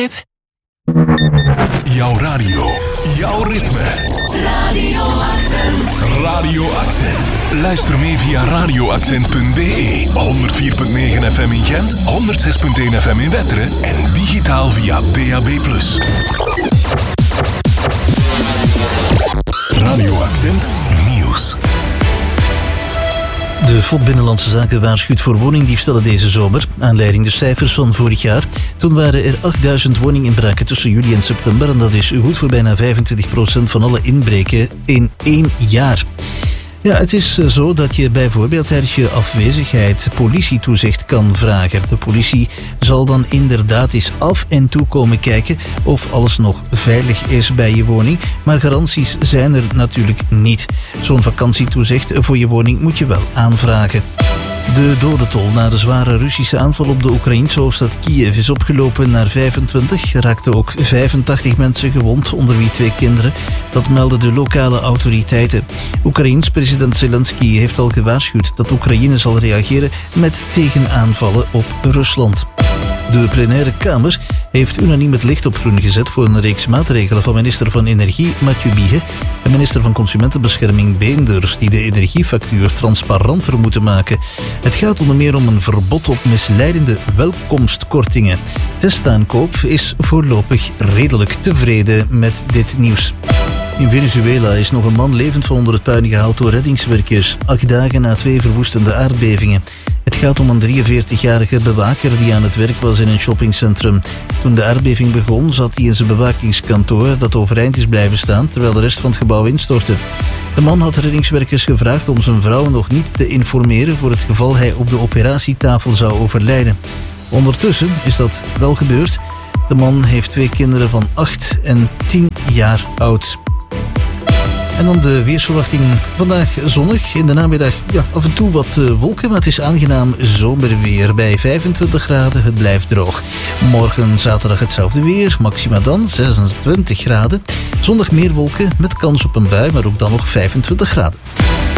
vibe. Jouw radio, jouw ritme. Radio Accent. Radio Accent. Luister mee via radioaccent.be. 104.9 FM in Gent, 106.1 FM in Wetteren en digitaal via DAB+. Radio Accent Nieuws. De FOD Binnenlandse Zaken waarschuwt voor woningdiefstallen deze zomer. Aanleiding de cijfers van vorig jaar. Toen waren er 8000 woninginbraken tussen juli en september. En dat is goed voor bijna 25% van alle inbreken in 1 jaar. Ja, het is zo dat je bijvoorbeeld tijdens je afwezigheid politietoezicht kan vragen. De politie zal dan inderdaad eens af en toe komen kijken of alles nog veilig is bij je woning. Maar garanties zijn er natuurlijk niet. Zo'n vakantietoezicht voor je woning moet je wel aanvragen. De dodentol na de zware Russische aanval op de Oekraïense hoofdstad Kiev is opgelopen naar 25. Er raakten ook 85 mensen gewond, onder wie 2 kinderen. Dat melden de lokale autoriteiten. Oekraïens president Zelensky heeft al gewaarschuwd dat Oekraïne zal reageren met tegenaanvallen op Rusland. De plenaire Kamer heeft unaniem het licht op groen gezet voor een reeks maatregelen van minister van Energie Mathieu Bihe en minister van Consumentenbescherming Beenders, die de energiefactuur transparanter moeten maken. Het gaat onder meer om een verbod op misleidende welkomstkortingen. Testaankoop is voorlopig redelijk tevreden met dit nieuws. In Venezuela is nog een man levend van onder het puin gehaald door reddingswerkers, 8 dagen na 2 verwoestende aardbevingen. Het gaat om een 43-jarige bewaker die aan het werk was in een shoppingcentrum. Toen de aardbeving begon, zat hij in zijn bewakingskantoor dat overeind is blijven staan terwijl de rest van het gebouw instortte. De man had de reddingswerkers gevraagd om zijn vrouw nog niet te informeren voor het geval hij op de operatietafel zou overlijden. Ondertussen is dat wel gebeurd. De man heeft 2 kinderen van 8 en 10 jaar oud. En dan de weersverwachting. Vandaag zonnig, in de namiddag af en toe wat wolken, maar het is aangenaam zomerweer bij 25 graden. Het blijft droog. Morgen zaterdag hetzelfde weer, maxima dan 26 graden. Zondag meer wolken met kans op een bui, maar ook dan nog 25 graden.